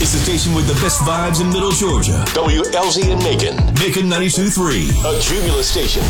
It's the station with the best vibes in Middle Georgia. WLZ and Macon. Macon 92.3. A Cumulus station.